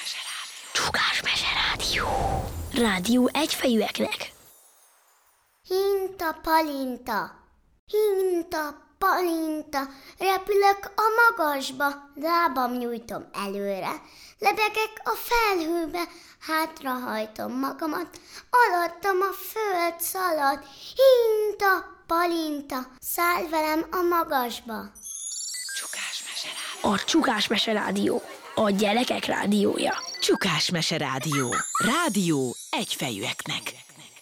Csukásmese rádió. Rádió egyfejűeknek. Hinta palinta, hinta palinta, repülök a magasba, lábam nyújtom előre, lebegek a felhőbe, hátrahajtom magamat, alattam a föld szalad, hinta palinta, szállj velem a magasba. A Csukásmese rádió. A gyerekek rádiója. Csukásmese rádió. Rádió egyfejűeknek.